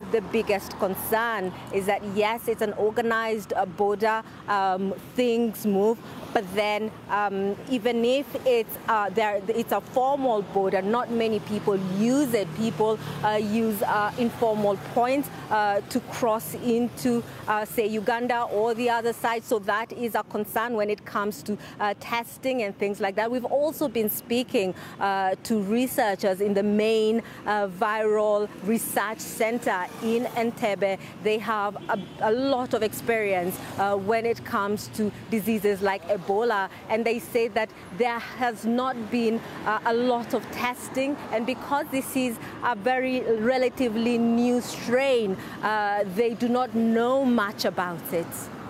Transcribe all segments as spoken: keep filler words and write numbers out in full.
the biggest concern is that, yes, it's an organized uh, border, um, things move, but then um, even if it's, uh, there, it's a formal border, not many people use it. People uh, use uh, informal points uh, to cross into, uh, say, Uganda or the other side. So that is a concern when it comes to uh, testing and things like that. We've also been speaking uh, to researchers in the main uh, viral research center in Entebbe. They have a, a lot of experience uh, when it comes to diseases like Ebola, and they say that there has not been uh, a lot of testing, and because this is a very relatively new strain, uh, they do not know much about it.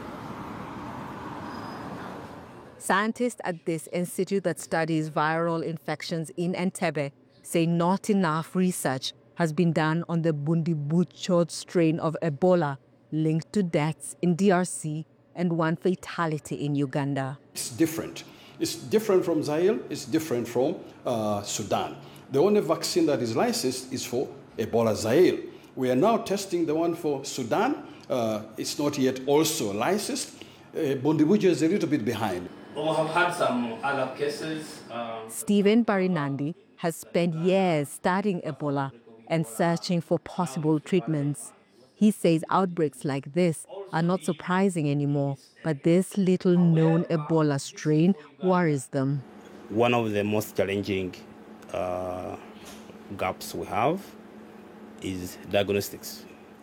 Scientists at this institute that studies viral infections in Entebbe say not enough research has been done on the Bundibugyo strain of Ebola linked to deaths in D R C and one fatality in Uganda. It's different. It's different from Zaire. It's different from uh, Sudan. The only vaccine that is licensed is for Ebola Zaire. We are now testing the one for Sudan. Uh, it's not yet also licensed. Uh, Bundibugyo is a little bit behind. We have had some other cases. Um... Stephen Barinandi has spent years studying Ebola and searching for possible treatments. He says outbreaks like this are not surprising anymore, but this little-known Ebola strain worries them. One of the most challenging uh, gaps we have is diagnostics.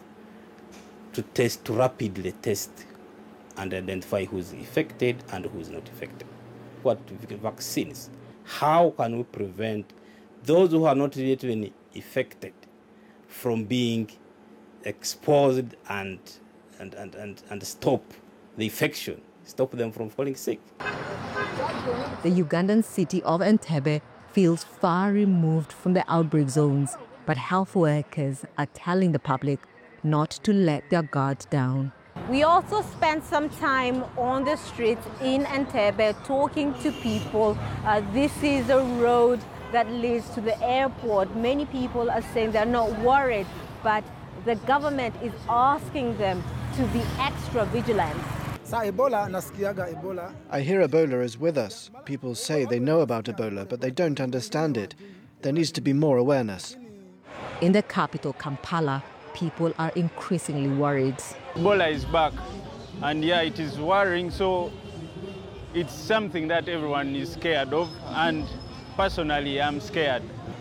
To test, to rapidly test and identify who's affected and who's not affected. What vaccines? How can we prevent those who are not yet even affected from being exposed and, and, and, and, and stop the infection, stop them from falling sick? The Ugandan city of Entebbe feels far removed from the outbreak zones, but health workers are telling the public not to let their guard down. We also spent some time on the streets in Entebbe talking to people. Uh, this is a road that leads to the airport. Many people are saying they're not worried, but the government is asking them to be extra vigilant. I hear Ebola is with us. People say they know about Ebola, but they don't understand it. There needs to be more awareness. In the capital, Kampala, people are increasingly worried. Ebola is back, and yeah, it is worrying, so it's something that everyone is scared of, and personally, I'm scared.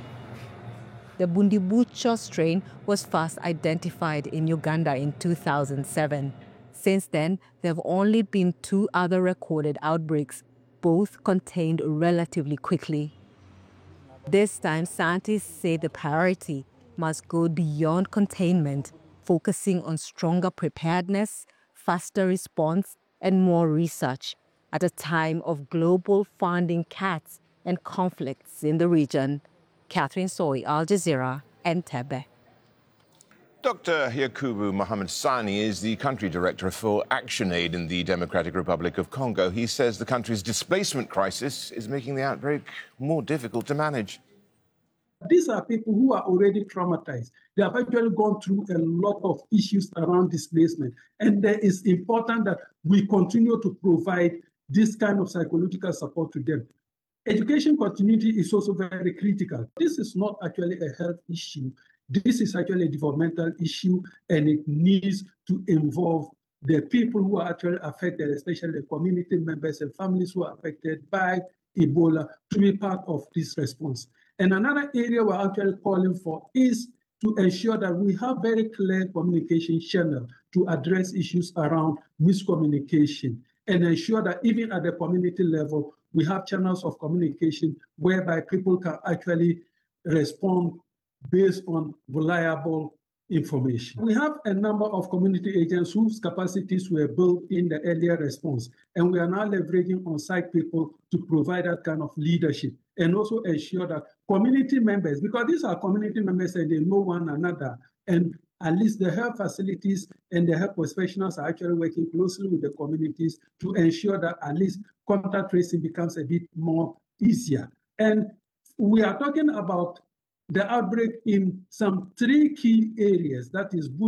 The Bundibugyo strain was first identified in Uganda in two thousand seven. Since then, there have only been two other recorded outbreaks, both contained relatively quickly. This time, scientists say the priority must go beyond containment, focusing on stronger preparedness, faster response, and more research at a time of global funding cuts and conflicts in the region. Catherine Soy, Al Jazeera, Entebbe. Doctor Yakubu Mohamed Sani is the country director for ActionAid in the Democratic Republic of Congo. He says the country's displacement crisis is making the outbreak more difficult to manage. These are people who are already traumatized. They have actually gone through a lot of issues around displacement. And it is important that we continue to provide this kind of psychological support to them. Education continuity is also very critical. This is not actually a health issue. This is actually a developmental issue, and it needs to involve the people who are actually affected, especially the community members and families who are affected by Ebola, to be part of this response. And another area we're actually calling for is to ensure that we have very clear communication channel to address issues around miscommunication, and ensure that even at the community level, we have channels of communication whereby people can actually respond based on reliable information. We have a number of community agents whose capacities were built in the earlier response, and we are now leveraging on-site people to provide that kind of leadership and also ensure that community members, because these are community members and they know one another, and at least the health facilities and the health professionals are actually working closely with the communities to ensure that at least contact tracing becomes a bit more easier. And we are talking about the outbreak in some three key areas, that is